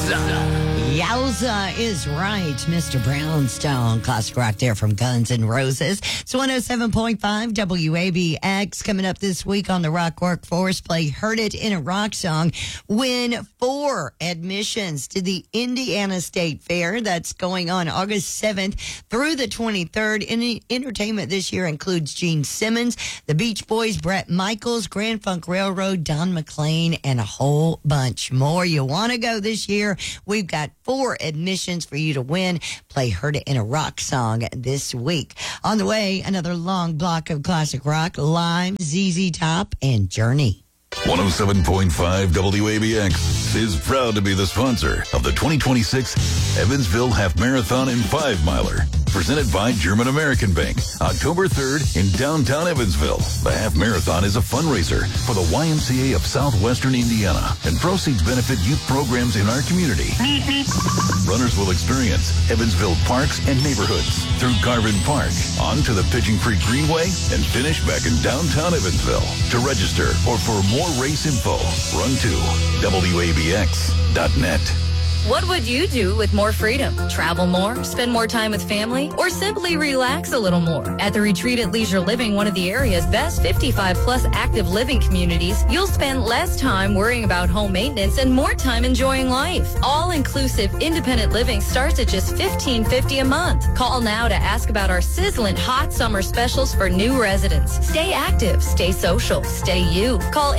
Yowza is right. Mr. Brownstone. Classic rock there from Guns N' Roses. It's 107.5 WABX. Coming up this week on the Rock Workforce, play Heard It in a Rock Song. Win 4 admissions to the Indiana State Fair. That's going on August 7th through the 23rd. Entertainment this year includes Gene Simmons, the Beach Boys, Bret Michaels, Grand Funk Railroad, Don McLean, and a whole bunch more. You want to go this year? We've got 4 admissions for you to win. Play Heard It in a Rock Song this week. On the way, another long block of classic rock, Live, ZZ Top, and Journey. 107.5 WABX is proud to be the sponsor of the 2026 Evansville Half Marathon and 5-Miler. Presented by German American Bank, October 3rd in downtown Evansville. The Half Marathon is a fundraiser for the YMCA of Southwestern Indiana, and proceeds benefit youth programs in our community. Runners will experience Evansville parks and neighborhoods through Garvin Park, on to the Pigeon Creek Greenway, and finish back in downtown Evansville. To register or for more race info, run to WABX.net. What would you do with more freedom? Travel more, spend more time with family, or simply relax a little more? At the Retreat at Leisure Living, one of the area's best 55-plus active living communities, you'll spend less time worrying about home maintenance and more time enjoying life. All-inclusive independent living starts at just $15.50 a month. Call now to ask about our sizzling hot summer specials for new residents. Stay active, stay social, stay you. Call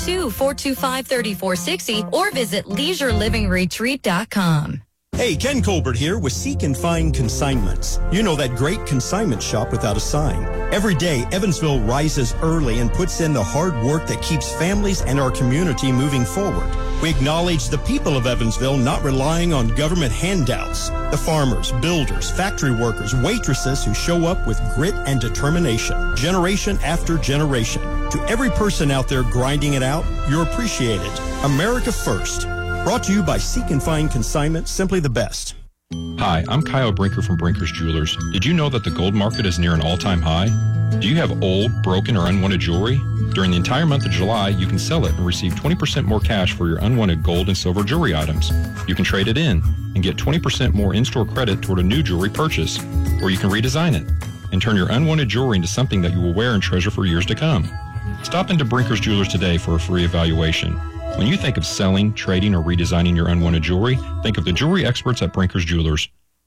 812-425-3460 or visit leisurelivingretreat.com. Hey, Ken Colbert here with Seek and Find Consignments. You know, that great consignment shop without a sign. Every day, Evansville rises early and puts in the hard work that keeps families and our community moving forward. We acknowledge the people of Evansville not relying on government handouts. The farmers, builders, factory workers, waitresses who show up with grit and determination, generation after generation. To every person out there grinding it out, you're appreciated. America first. Brought to you by Seek and Find Consignment, simply the best. Hi, I'm Kyle Brinker from Brinker's Jewelers. Did you know that the gold market is near an all-time high? Do you have old, broken, or unwanted jewelry? During the entire month of July, you can sell it and receive 20% more cash for your unwanted gold and silver jewelry items. You can trade it in and get 20% more in-store credit toward a new jewelry purchase, or you can redesign it and turn your unwanted jewelry into something that you will wear and treasure for years to come. Stop into Brinker's Jewelers today for a free evaluation. When you think of selling, trading, or redesigning your unwanted jewelry, think of the jewelry experts at Brinker's Jewelers.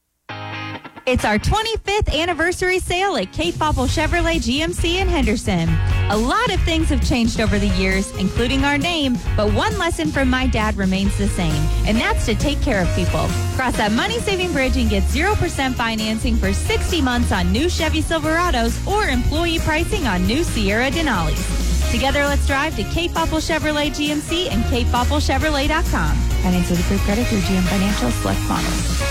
It's our 25th anniversary sale at Cape Popple Chevrolet GMC in Henderson. A lot of things have changed over the years, including our name, but one lesson from my dad remains the same, and that's to take care of people. Cross that money-saving bridge and get 0% financing for 60 months on new Chevy Silverados or employee pricing on new Sierra Denali's. Together, let's drive to Cape Popple Chevrolet GMC and CapePoppleChevrolet.com. Finance with approved credit through GM Financial Select Models.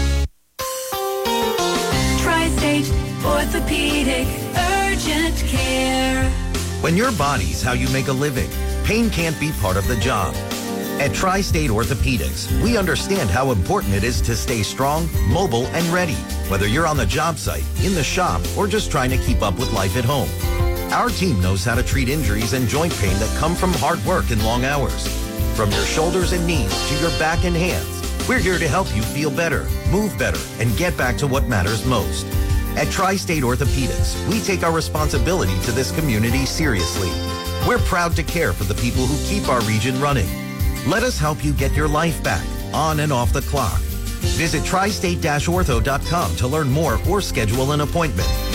Tri-State Orthopedic Urgent Care. When your body's how you make a living, pain can't be part of the job. At Tri-State Orthopedics, we understand how important it is to stay strong, mobile, and ready, whether you're on the job site, in the shop, or just trying to keep up with life at home. Our team knows how to treat injuries and joint pain that come from hard work and long hours. From your shoulders and knees to your back and hands, we're here to help you feel better, move better, and get back to what matters most. At Tri-State Orthopedics, we take our responsibility to this community seriously. We're proud to care for the people who keep our region running. Let us help you get your life back, on and off the clock. Visit tristate-ortho.com to learn more or schedule an appointment.